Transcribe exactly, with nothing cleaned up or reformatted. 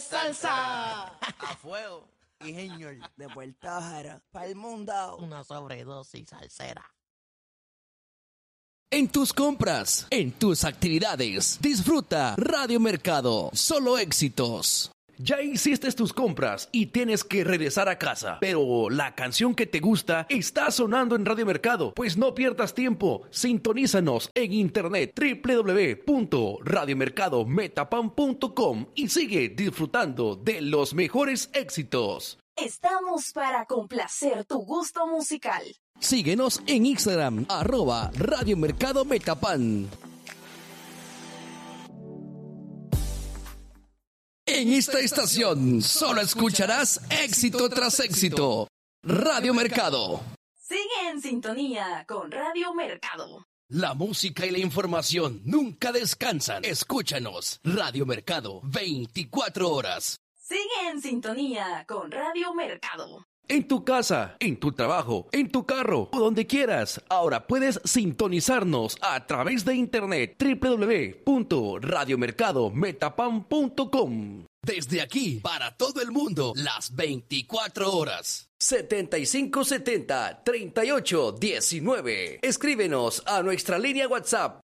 salsa. A fuego. Y señor. De Puerto Jara, pa'l mundo. Una sobredosis salsera. En tus compras, en tus actividades, disfruta Radio Mercado. Solo éxitos. Ya hiciste tus compras y tienes que regresar a casa, pero la canción que te gusta está sonando en Radio Mercado. Pues no pierdas tiempo, sintonízanos en internet doble u doble u doble u punto radio mercado metapan punto com y sigue disfrutando de los mejores éxitos. Estamos para complacer tu gusto musical. Síguenos en Instagram, arroba Radio Mercado Metapan. En esta estación solo escucharás éxito tras éxito. Radio Mercado. Sigue en sintonía con Radio Mercado. La música y la información nunca descansan. Escúchanos. Radio Mercado, veinticuatro horas. Sigue en sintonía con Radio Mercado. En tu casa, en tu trabajo, en tu carro o donde quieras. Ahora puedes sintonizarnos a través de internet doble u doble u doble u punto radio mercado metapan punto com. Desde aquí, para todo el mundo, las veinticuatro horas. setenta y cinco setenta, treinta y ocho diecinueve. Escríbenos a nuestra línea WhatsApp